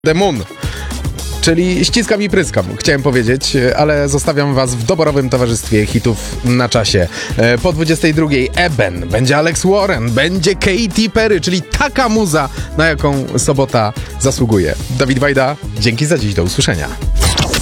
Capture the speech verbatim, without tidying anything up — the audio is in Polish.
The Moon, czyli ściskam i pryskam, chciałem powiedzieć, ale zostawiam was w doborowym towarzystwie hitów na czasie. Po dwudziestej drugiej Eben, będzie Alex Warren, będzie Katy Perry, czyli taka muza, na jaką sobota zasługuje. Dawid Wajda, dzięki za dziś, do usłyszenia.